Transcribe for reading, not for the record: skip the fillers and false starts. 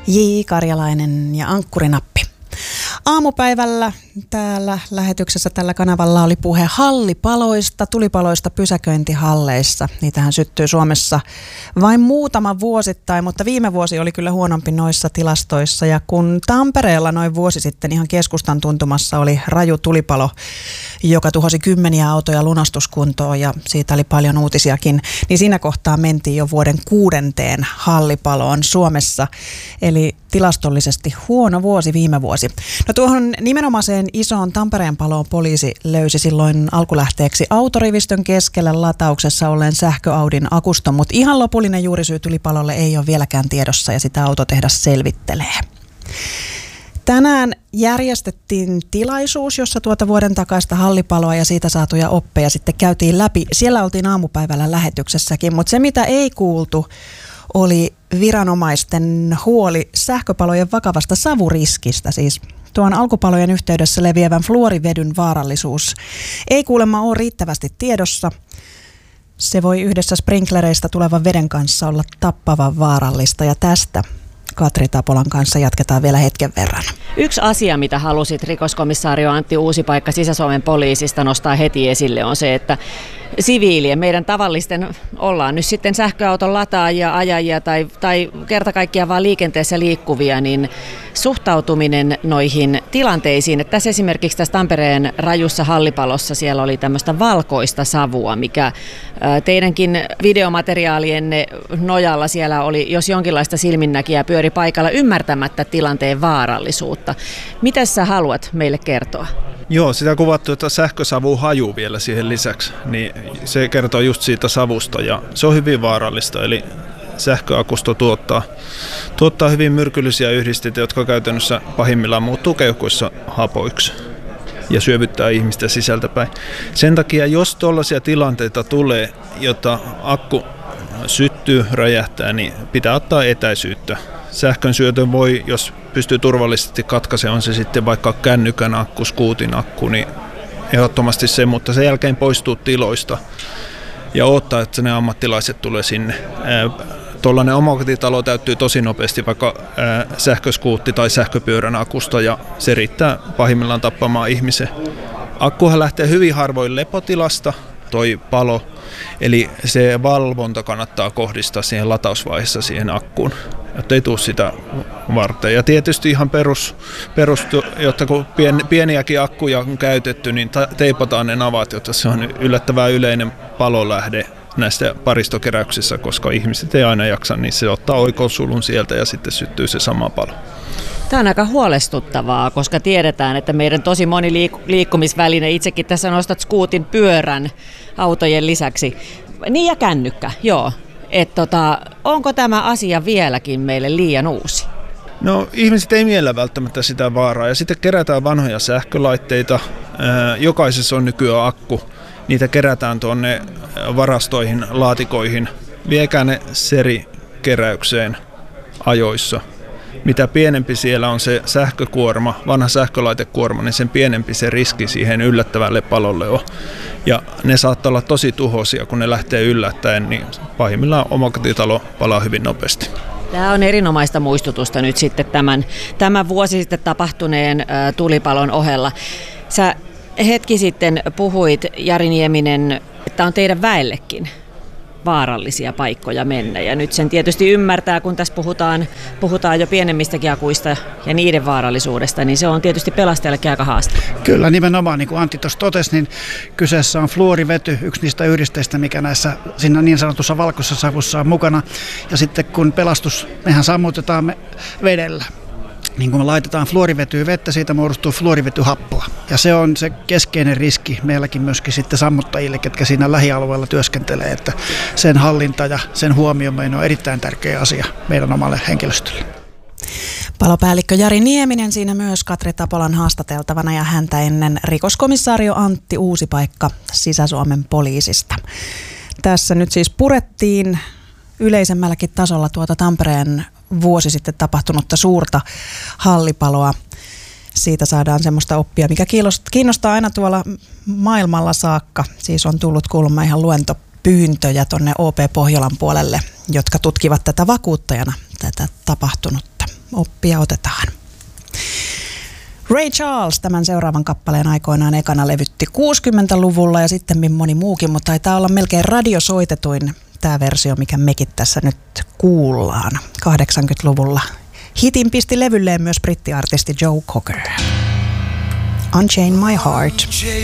J. Karjalainen ja Ankkurinappi. Aamupäivällä täällä lähetyksessä tällä kanavalla oli puhe hallipaloista, tulipaloista pysäköintihalleissa. Niitähän syttyy Suomessa vain muutama vuosittain, mutta viime vuosi oli kyllä huonompi noissa tilastoissa. Ja kun Tampereella noin vuosi sitten ihan keskustan tuntumassa oli raju tulipalo, joka tuhosi kymmeniä autoja lunastuskuntoon ja siitä oli paljon uutisiakin, niin siinä kohtaa mentiin jo vuoden 6. hallipaloon Suomessa. Eli tilastollisesti huono vuosi viime vuosi. No tuohon nimenomaiseen isoon Tampereen paloon poliisi löysi silloin alkulähteeksi autorivistön keskellä latauksessa olleen sähköaudin akuston, mutta ihan lopullinen juurisyy tulipalolle ei ole vieläkään tiedossa ja sitä autotehdas selvittelee. Tänään järjestettiin tilaisuus, jossa tuota vuoden takaista hallipaloa ja siitä saatuja oppeja sitten käytiin läpi. Siellä oltiin aamupäivällä lähetyksessäkin, mutta se mitä ei kuultu oli viranomaisten huoli sähköpalojen vakavasta savuriskistä, siis tuon alkupalojen yhteydessä leviävän fluorivedyn vaarallisuus ei kuulemma ole riittävästi tiedossa. Se voi yhdessä sprinklereista tulevan veden kanssa olla tappavan vaarallista ja tästä Katri Tapolan kanssa jatketaan vielä hetken verran. Yksi asia, mitä halusit rikoskomissario Antti Uusipaikka Sisä-Suomen poliisista nostaa heti esille on se, että siviilien, meidän tavallisten, ollaan nyt sitten sähköauton lataajia, ajajia tai kerta kaikkiaan vaan liikenteessä liikkuvia, niin suhtautuminen noihin tilanteisiin, että tässä esimerkiksi tässä Tampereen rajussa hallipalossa siellä oli tämmöistä valkoista savua, mikä teidänkin videomateriaalienne nojalla siellä oli, jos jonkinlaista silminnäkijää pyöri paikalla ymmärtämättä tilanteen vaarallisuutta. Mitä sä haluat meille kertoa? Joo, sitä kuvattu, että sähkösavu haju vielä siihen lisäksi, niin se kertoo just siitä savusta ja se on hyvin vaarallista, eli sähköakusto tuottaa hyvin myrkyllisiä yhdisteitä, jotka käytännössä pahimmillaan muuttuu keuhkoissa hapoiksi ja syövyttää ihmistä sisältäpäin. Sen takia, jos tuollaisia tilanteita tulee, jota akku syttyy, räjähtää, niin pitää ottaa etäisyyttä. Sähkön syötön voi, jos pystyy turvallisesti katkaisemaan, on se sitten vaikka kännykän akku, skuutin akku, niin ehdottomasti se, mutta sen jälkeen poistuu tiloista ja odottaa, että ne ammattilaiset tulee sinne. Tuollainen omakotitalo täyttyy tosi nopeasti vaikka sähköskuutti tai sähköpyörän akusta ja se riittää pahimmillaan tappamaan ihmisen. Akkuhan lähtee hyvin harvoin lepotilasta, toi palo, eli se valvonta kannattaa kohdistaa siihen latausvaiheessa siihen akkuun, jotta ei tule sitä varten. Ja tietysti ihan perus jotta kun pieniäkin akkuja on käytetty, niin teipataan ne navat, jotta se on yllättävän yleinen palolähde näistä paristokeräyksissä, koska ihmiset ei aina jaksa, niin se ottaa oikosulun sieltä ja sitten syttyy se sama palo. Tämä on aika huolestuttavaa, koska tiedetään, että meidän tosi moni liikkumisväline, itsekin tässä nostat skuutin pyörän autojen lisäksi, niin ja kännykkä, joo. Onko tämä asia vieläkin meille liian uusi? No ihmiset ei miellä välttämättä sitä vaaraa ja sitten kerätään vanhoja sähkölaitteita, jokaisessa on nykyään akku, niitä kerätään tuonne varastoihin, laatikoihin, viekää ne serikeräykseen ajoissa. Mitä pienempi siellä on se sähkökuorma, vanha sähkölaitekuorma, niin sen pienempi se riski siihen yllättävälle palolle on. Ja ne saattaa olla tosi tuhoisia, kun ne lähtee yllättäen, niin pahimmillaan omakotitalo palaa hyvin nopeasti. Tämä on erinomaista muistutusta nyt sitten tämän vuosi sitten tapahtuneen tulipalon ohella. Sä hetki sitten puhuit, Jari Nieminen, että on teidän väellekin vaarallisia paikkoja mennä. Ja nyt sen tietysti ymmärtää, kun tässä puhutaan jo pienemmistäkin akuista ja niiden vaarallisuudesta, niin se on tietysti pelastajallekin aika haaste. Kyllä, nimenomaan niin kuin Antti tuossa totesi, niin kyseessä on fluorivety, yksi niistä yhdisteistä, mikä näissä siinä niin sanotussa valkoisessa savussa on mukana. Ja sitten kun mehän sammutetaan vedellä. Niin kun me laitetaan fluorivetyä vettä, siitä muodostuu fluorivetyhappoa. Ja se on se keskeinen riski meilläkin myöskin sitten sammuttajille, ketkä siinä lähialueella työskentelee, että sen hallinta ja sen huomioiminen on erittäin tärkeä asia meidän omalle henkilöstölle. Palopäällikkö Jari Nieminen siinä myös Katri Tapolan haastateltavana ja häntä ennen rikoskomissario Antti Uusipaikka Sisä-Suomen poliisista. Tässä nyt siis purettiin yleisemmälläkin tasolla tuota Tampereen vuosi sitten tapahtunutta suurta hallipaloa. Siitä saadaan semmoista oppia, mikä kiinnostaa aina tuolla maailmalla saakka. Siis on tullut kuulemma ihan luentopyyntöjä tuonne OP Pohjolan puolelle, jotka tutkivat tätä vakuuttajana tätä tapahtunutta oppia otetaan. Ray Charles tämän seuraavan kappaleen aikoinaan ekana levytti 60-luvulla ja sitten moni muukin, mutta taitaa olla melkein radiosoitetuin tämä versio, mikä mekin tässä nyt kuullaan 80-luvulla. Hitin pisti levylleen myös brittiartisti Joe Cocker. Unchain My Heart.